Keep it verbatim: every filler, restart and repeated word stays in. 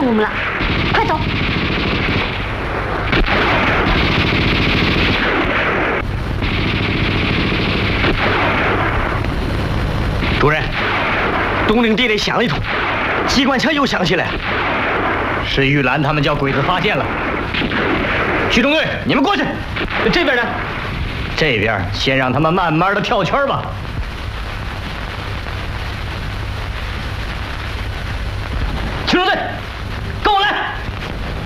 我们了，快走！ 主任，东岭地里响了一通，机关枪又响起来了，是玉兰他们叫鬼子发现了。区中队，你们过去。这边呢？这边先让他们慢慢的跳圈吧。区中队，